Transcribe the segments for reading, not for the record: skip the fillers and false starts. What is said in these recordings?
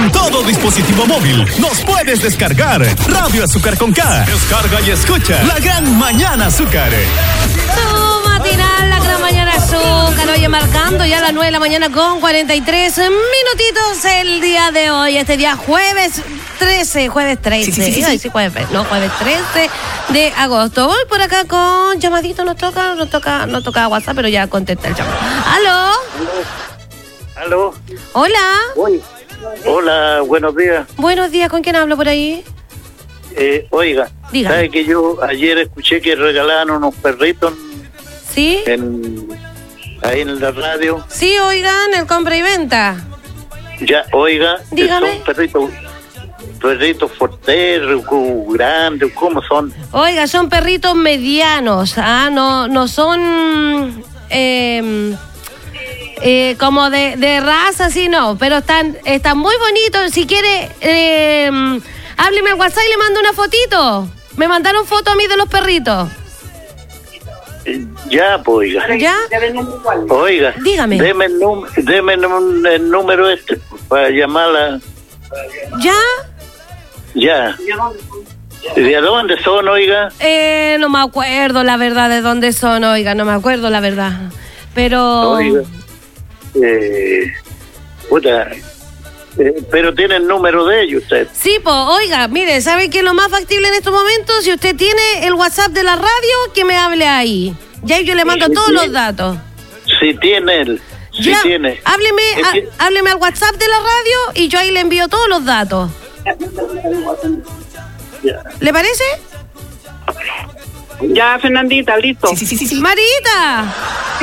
En todo dispositivo móvil nos puedes descargar Radio Azúcar con K. Descarga y escucha La Gran Mañana Azúcar. Tu matinal, La Gran Mañana Azúcar. Oye, marcando ya las 9 de la mañana con 43 minutitos el día de hoy. Este día jueves 13. Jueves 13 de agosto. Voy por acá con llamadito. Nos toca WhatsApp, pero ya contesta el llamado. ¿Aló? Hola. Hola, buenos días. Buenos días, ¿con quién hablo por ahí? Oiga, Dígame. ¿sabe que yo ayer escuché que regalaban unos perritos ¿Sí? ahí en la radio? Sí, oigan, el compra y venta. Ya, oiga, Dígame. son perritos forteros, grandes, ¿cómo son? Oiga, son perritos medianos, no son como de raza, sí, no, pero están muy bonitos. Si quiere, hábleme al WhatsApp y le mando una fotito. Me mandaron foto a mí de los perritos. Ya, pues, oiga. ¿Ya? Oiga, Dígame. Deme el número para llamarla. ¿Ya? Ya. ¿De dónde son, oiga? No me acuerdo la verdad de dónde son, oiga, no me acuerdo la verdad. Pero... Oiga. Pero tiene el número de ellos usted. Sí, pues, oiga, mire, ¿sabe qué es lo más factible en estos momentos? Si usted tiene el WhatsApp de la radio, que me hable ahí. Ya yo le mando todos los datos. Si tiene él. Ya, Si tiene. hábleme al WhatsApp de la radio y yo ahí le envío todos los datos. Ya. ¿Le parece? Ya, Fernandita, listo. Sí. Marita,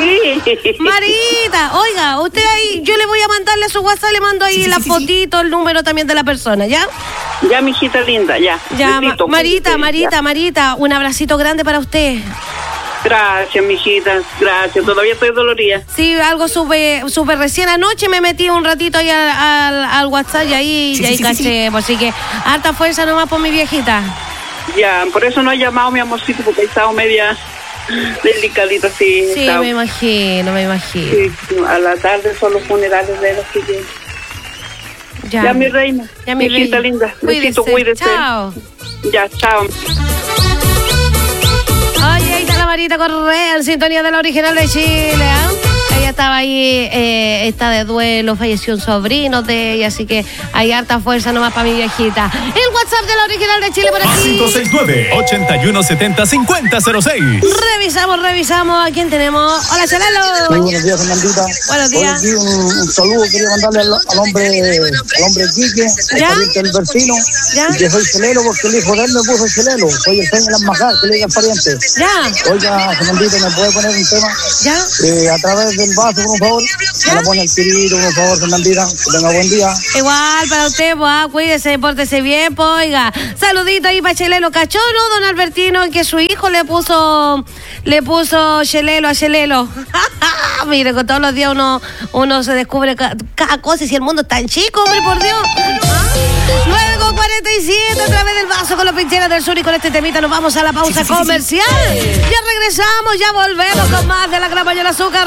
oiga, usted ahí, yo le voy a mandarle a su WhatsApp, le mando ahí la fotito, el número también de la persona, ¿ya? Ya, mijita linda, ya. Ya, Besito, Marita, ya. un abracito grande para usted. Gracias, mijita, gracias. Todavía estoy dolorida. Sí, algo supe recién anoche, me metí un ratito ahí al WhatsApp y ahí caché, pues, así que harta fuerza nomás por mi viejita. Ya, por eso no he llamado, mi amorcito, porque he estado media delicadita, sí. Sí, me imagino. Sí, a la tarde son los funerales de los que llegan. Ya, mi reina. Ya, mi mijita reina. linda. Besito, cuídese. Chao. Ya, chao. Oye, ahí está la Marita Correa, en sintonía de la original de Chile, Ella estaba ahí, está de duelo, falleció un sobrino de ella, así que hay harta fuerza nomás para mi viejita. El WhatsApp de la original de Chile por aquí. 569-8170-5006. Revisamos a quién tenemos. Hola, Chelelo. Muy buenos días, Fernandita. Buenos días. Hoy, un saludo quería mandarle al hombre Quique, ¿Ya? al pariente del vecino, ¿Ya? y que soy chelero porque el hijo de él me puso chelero. Soy el sueño de las majas, que le diga al pariente. ¿Ya? Oiga, Fernandita, ¿me puede poner un tema? ¿Ya? A través del vaso, por favor. ¿Ya? Me la pone el tirito, por favor, Fernandita. Que tenga buen día. Igual para usted, pues, cuídese, pórtese bien, pues, oiga. Saludito ahí para Chelelo Cachón, ¿no, don Albertino? Que su hijo le puso Chelelo a Chelelo. Mire, con todos los días uno se descubre cada cosa, y si el mundo es tan chico, hombre, por Dios. 9:47 a través del vaso con los Pincheras del Sur, y con este temita nos vamos a la pausa comercial. Ya regresamos, ya volvemos con más de La Gran Mañana Azúcar.